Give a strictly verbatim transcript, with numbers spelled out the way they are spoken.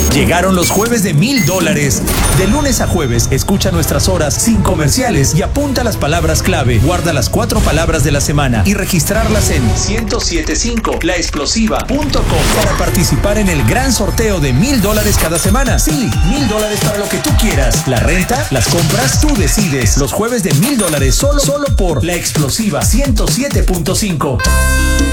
Llegaron los jueves de mil dólares. De lunes a jueves, escucha nuestras horas sin comerciales y apunta las palabras clave. Guarda las cuatro palabras de la semana y registrarlas en ciento siete punto cinco la explosiva punto com para participar en el gran sorteo de mil dólares cada semana. Sí, mil dólares para lo que tú quieras. La renta, las compras, tú decides. Los jueves de mil dólares solo, solo por la explosiva ciento siete punto cinco.